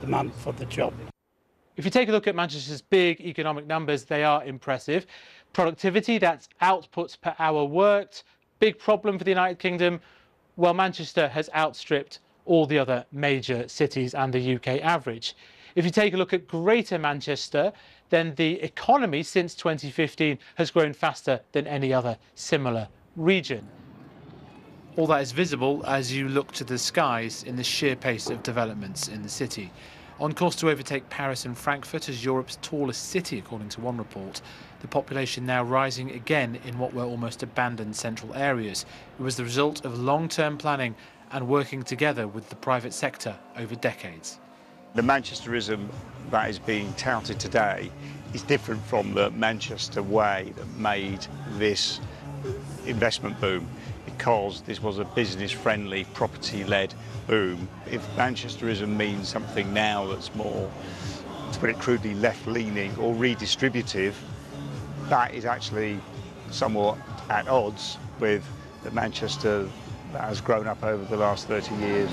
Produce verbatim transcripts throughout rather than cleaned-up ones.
month for the job. If you take a look at Manchester's big economic numbers, they are impressive. Productivity, that's outputs per hour worked, big problem for the United Kingdom. Well, Manchester has outstripped all the other major cities and the U K average. If you take a look at Greater Manchester, then the economy since twenty fifteen has grown faster than any other similar region. All that is visible as you look to the skies in the sheer pace of developments in the city. On course to overtake Paris and Frankfurt as Europe's tallest city, according to one report. The population now rising again in what were almost abandoned central areas. It was the result of long-term planning and working together with the private sector over decades. The Manchesterism that is being touted today is different from the Manchester way that made this investment boom, because this was a business-friendly, property-led boom. If Manchesterism means something now that's more, to put it crudely, left-leaning or redistributive, that is actually somewhat at odds with the Manchester that has grown up over the last thirty years.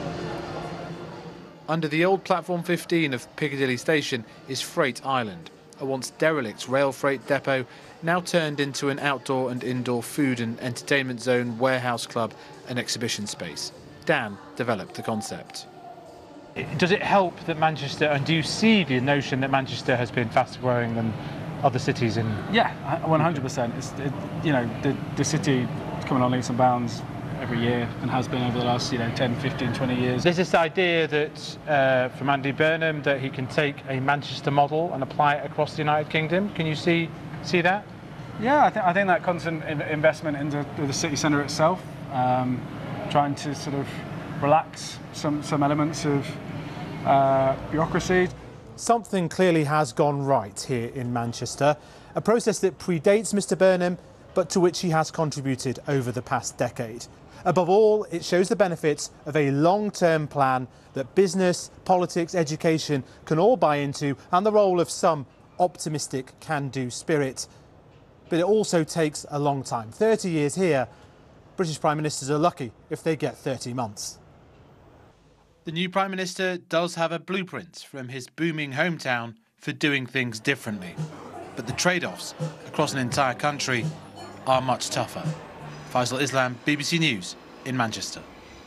Under the old Platform fifteen of Piccadilly Station is Freight Island, a once derelict rail freight depot now turned into an outdoor and indoor food and entertainment zone, warehouse club and exhibition space. Dan developed the concept. Does it help that Manchester, and do you see the notion that Manchester has been faster growing than other cities in? Yeah, one hundred percent. It's, it, you know, the, the city is coming on leaps and bounds every year and has been over the last, you know, ten, fifteen, twenty years. There's this idea that uh, from Andy Burnham that he can take a Manchester model and apply it across the United Kingdom. Can you see see that? Yeah, I think I think that constant in investment into the city centre itself, um, trying to sort of relax some some elements of uh, bureaucracy. Something clearly has gone right here in Manchester, a process that predates Mr Burnham, but to which he has contributed over the past decade. Above all, it shows the benefits of a long-term plan that business, politics, education can all buy into, and the role of some optimistic can-do spirit. But it also takes a long time. thirty years here, British Prime Ministers are lucky if they get thirty months. The new Prime Minister does have a blueprint from his booming hometown for doing things differently. But the trade-offs across an entire country are much tougher. Faisal Islam, B B C News in Manchester.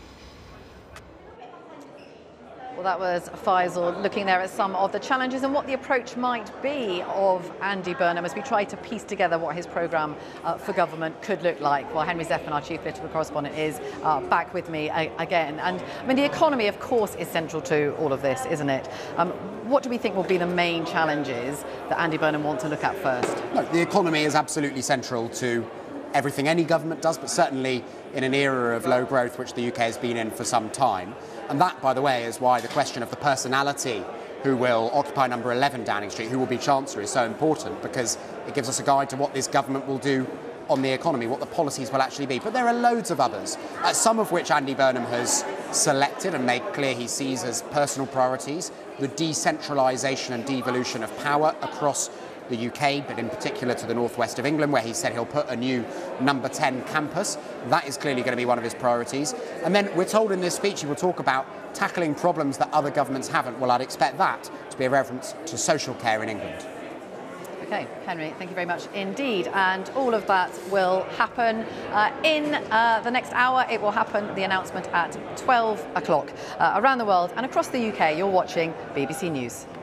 Well, that was Faisal looking there at some of the challenges and what the approach might be of Andy Burnham as we try to piece together what his programme uh, for government could look like. Well, Henry Zephan, our chief political correspondent, is uh, back with me again. And I mean, the economy, of course, is central to all of this, isn't it? Um, what do we think will be the main challenges that Andy Burnham wants to look at first? Look, the economy is absolutely central to everything any government does, but certainly in an era of low growth, which the U K has been in for some time. And that, by the way, is why the question of the personality who will occupy number eleven Downing Street, who will be Chancellor, is so important, because it gives us a guide to what this government will do on the economy, what the policies will actually be. But there are loads of others, uh, some of which Andy Burnham has selected and made clear he sees as personal priorities: the decentralisation and devolution of power across the U K, but in particular to the northwest of England, where he said he'll put a new number ten campus. That is clearly going to be one of his priorities. And then we're told in this speech he will talk about tackling problems that other governments haven't. Well, I'd expect that to be a reference to social care in England. OK, Henry, thank you very much indeed. And all of that will happen uh, in uh, the next hour. It will happen, the announcement, at twelve o'clock uh, around the world and across the U K. You're watching B B C News.